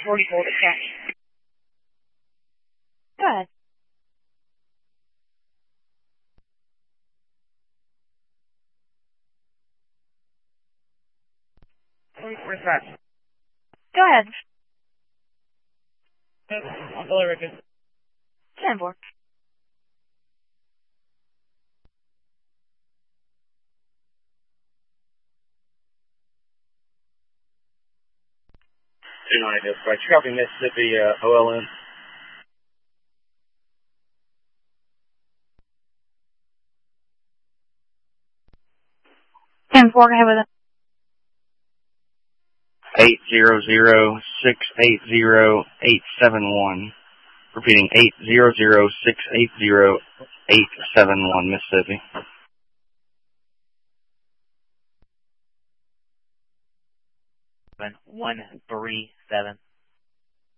44 to catch. Go ahead. Where's that? Go ahead. I'll deliver it. 10-4. United Dispatch, copy Mississippi, OLN. 10-4, go ahead with it. 800-680-871. Repeating, 800-680-871, Mississippi. 137.